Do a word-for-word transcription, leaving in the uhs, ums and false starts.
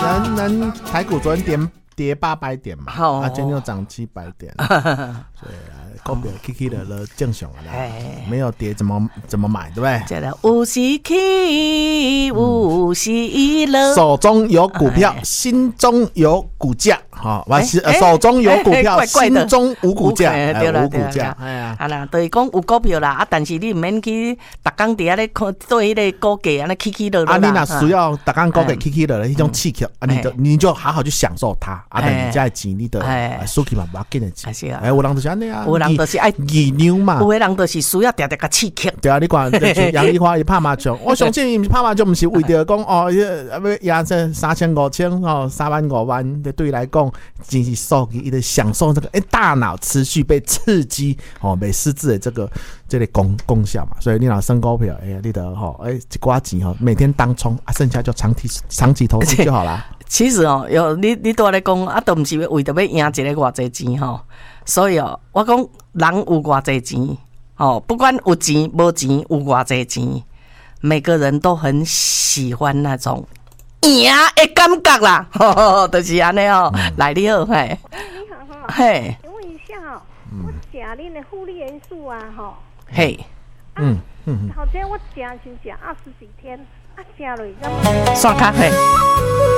能能台股昨天跌跌八百点嘛，啊，今天又涨七百点，对啊，股票起起落落正常的啦，没有跌怎么怎么买，对不对？ 这个有时起，有时落， 手中有股票，心中有股价，哈，我是手中有股票，心中无股价， 对了， 无股价，哎呀， 啊啦，就是讲有股票啦，啊，但是你唔免去逐工伫遐咧看对迄个股价安尼起起落落啦。 啊，你若需要逐工股价起起落落迄种刺激，啊，你就你就好好去享受它，啊，等你家的钱，你的输去嘛，不要紧的钱。哎，有人就是安尼啊， 有人就是爱二牛嘛， 有的人就是需要常常甲刺激。 对啊，你看杨丽花伊拍麻将，我相信伊拍麻将不是为着讲哦，要压这三千五千哦，三万五万，对伊来讲，只是受伊的享受这个哎大脑持续被刺激哦，被失智的这个这个功功效嘛，所以你若升股票，哎，你得吼哎一寡钱吼，每天当冲啊，剩下就长期长期投资就好啦。 其实哦，有你你拄仔咧讲啊，都毋是为着要赢一个偌济钱吼，所以哦，我讲人有偌济钱哦，不管有钱无钱，有偌济钱，每个人都很喜欢那种赢的感觉啦，吼吼，就是安尼哦。来你好，嘿， 你好哈， 嘿， 请问一下哦，我食恁的负利元素啊，吼， 嘿， 嗯嗯， 好像我食先食二十几天，啊，食落咁， 刷卡嘿。